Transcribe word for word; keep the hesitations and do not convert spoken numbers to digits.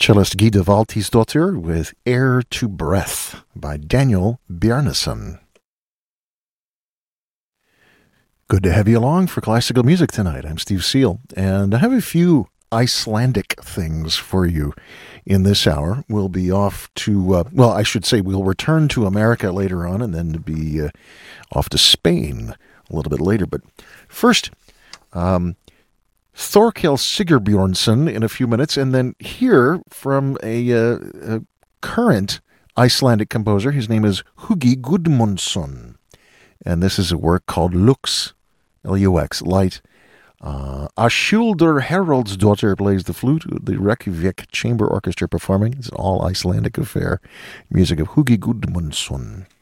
Cellist Guy de Valtysdottir with Air to Breath by Daniel Bjarnason. Good to have you along for classical music tonight. I'm Steve Seal, and I have a few Icelandic things for you in this hour. We'll be off to, uh, well, I should say we'll return to America later on and then be uh, off to Spain a little bit later. But first, um, Thorkel Sigurbjornsson in a few minutes, and then hear from a, uh, a current Icelandic composer. His name is Hugi Gudmundsson, and this is a work called Lux, L U X, Light. Uh, Ashuldur Haraldsdottir plays the flute, the Reykjavik Chamber Orchestra performing. It's an all Icelandic affair. Music of Hugi Gudmundsson.